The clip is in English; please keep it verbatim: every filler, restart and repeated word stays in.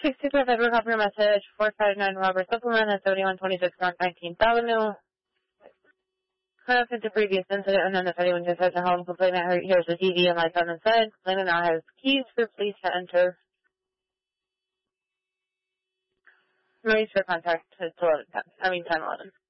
sixty-five Edward Hopper message, four five nine Robert Supplement at seventy-one twenty-six North nineteenth Avenue. Connected to previous incident, and then if anyone just has a home complainant, here's the T V and lights on inside. Complainant now has keys for police to enter. Ready for contact to eleven ten. I mean ten eleven.